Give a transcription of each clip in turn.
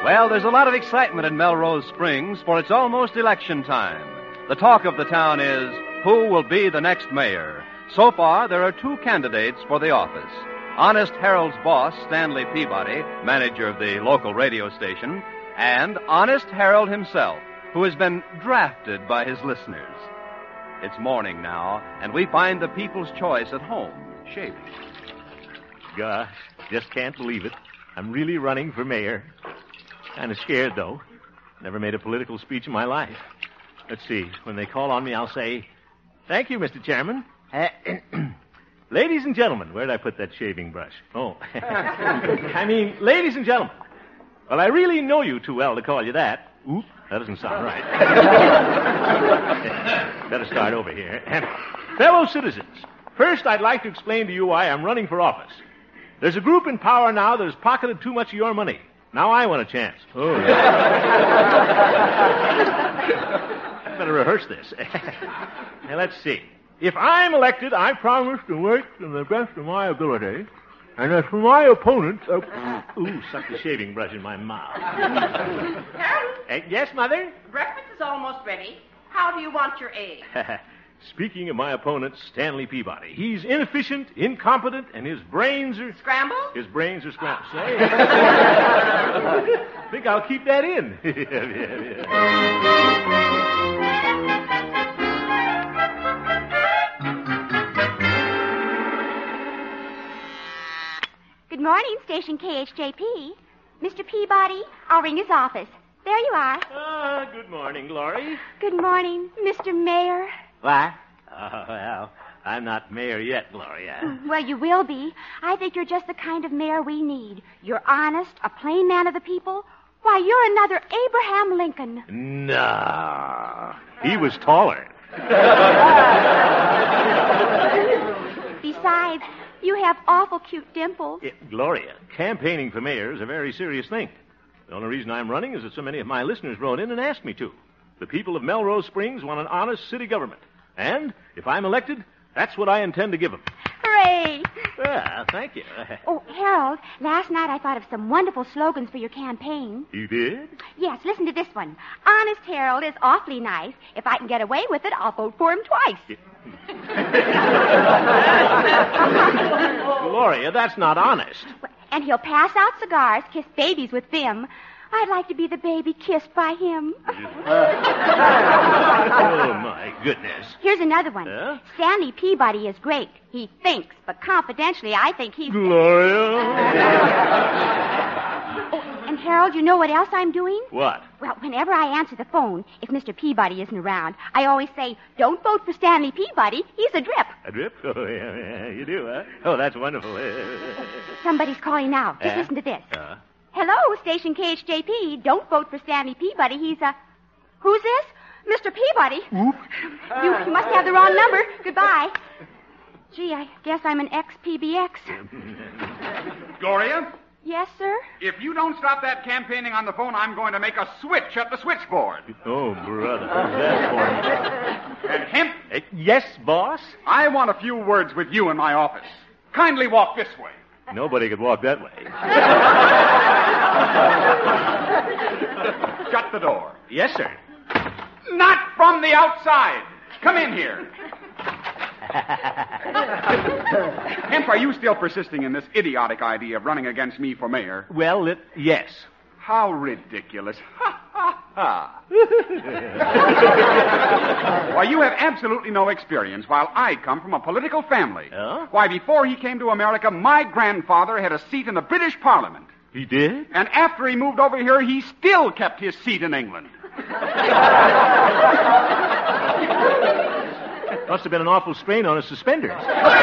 Well, there's a lot of excitement in Melrose Springs, for it's almost election time. The talk of the town is, who will be the next mayor? So far, there are two candidates for the office. Honest Harold's boss, Stanley Peabody, manager of the local radio station, and Honest Harold himself, who has been drafted by his listeners. It's morning now, and we find the people's choice at home, shaving. Gosh, just can't believe it. I'm really running for mayor. Kind of scared, though. Never made a political speech in my life. Let's see. When they call on me, I'll say, "Thank you, Mr. Chairman. Ladies and gentlemen," where'd I put that shaving brush? Oh. Ladies and gentlemen. Well, I really know you too well to call you that. Oop, that doesn't sound right. Better start over here. Fellow citizens, first I'd like to explain to you why I'm running for office. There's a group in power now that has pocketed too much of your money. Now I want a chance. Oh, I better rehearse this. Now, let's see. If I'm elected, I promise to work to the best of my ability. And as for my opponents... suck the shaving brush in my mouth. Harold? Yes, Mother? Breakfast is almost ready. How do you want your eggs? Speaking of my opponent, Stanley Peabody, he's inefficient, incompetent, and his brains are... Scrambled? His brains are scrambled. I think I'll keep that in. Yeah. Good morning, Station KHJP. Mr. Peabody, I'll ring his office. There you are. Good morning, Glory. Good morning, Mr. Mayor. What? Oh, well, I'm not mayor yet, Gloria. Well, you will be. I think you're just the kind of mayor we need. You're honest, a plain man of the people. Why, you're another Abraham Lincoln. No. He was taller. Besides, you have awful cute dimples. Gloria, campaigning for mayor is a very serious thing. The only reason I'm running is that so many of my listeners wrote in and asked me to. The people of Melrose Springs want an honest city government. And if I'm elected, that's what I intend to give them. Hooray! Thank you. Oh, Harold, last night I thought of some wonderful slogans for your campaign. You did? Yes, listen to this one. Honest Harold is awfully nice. If I can get away with it, I'll vote for him twice. Gloria, that's not honest. And he'll pass out cigars, kiss babies with Vim. I'd like to be the baby kissed by him. Oh, my goodness. Here's another one. Stanley Peabody is great. He thinks, but confidentially, I think he's... Gloria? And Harold, you know what else I'm doing? What? Well, whenever I answer the phone, if Mr. Peabody isn't around, I always say, "Don't vote for Stanley Peabody. He's a drip." A drip? Oh, yeah, you do, huh? Oh, that's wonderful. Somebody's calling now. Just listen to this. Hello, Station KHJP. Don't vote for Stanley Peabody. He's a... Who's this? Mr. Peabody. Oop. You must have the wrong number. Goodbye. Gee, I guess I'm an ex-PBX. Gloria? Yes, sir? If you don't stop that campaigning on the phone, I'm going to make a switch at the switchboard. Oh, brother. That's for And Hemp? Yes, boss? I want a few words with you in my office. Kindly walk this way. Nobody could walk that way. Shut the door. Yes, sir. Not from the outside. Come in here. Hemp, are you still persisting in this idiotic idea of running against me for mayor? Well, yes. How ridiculous. Ha, ha, ha. Why, you have absolutely no experience, while I come from a political family. Oh? Why, before he came to America, my grandfather had a seat in the British Parliament. He did? And after he moved over here, he still kept his seat in England. Must have been an awful strain on his suspenders.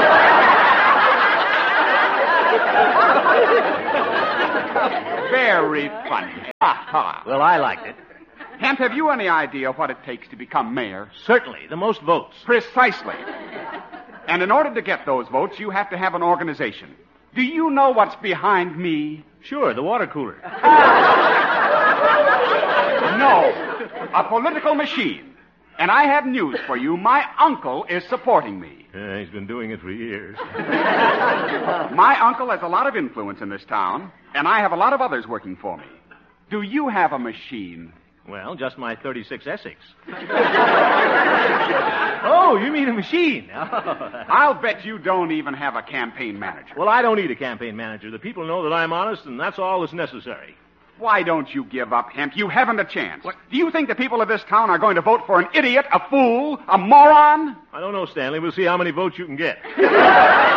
Very funny. Ha, ha. Well, I liked it. Hemp, have you any idea what it takes to become mayor? Certainly. The most votes. Precisely. And in order to get those votes, you have to have an organization. Do you know what's behind me? Sure, the water cooler. No, a political machine. And I have news for you. My uncle is supporting me. He's been doing it for years. My uncle has a lot of influence in this town, and I have a lot of others working for me. Do you have a machine? Well, just my 36 Essex. Oh, you mean a machine? I'll bet you don't even have a campaign manager. Well, I don't need a campaign manager. The people know that I'm honest, and that's all that's necessary. Why don't you give up, Hemp? You haven't a chance. What? Do you think the people of this town are going to vote for an idiot, a fool, a moron? I don't know, Stanley. We'll see how many votes you can get.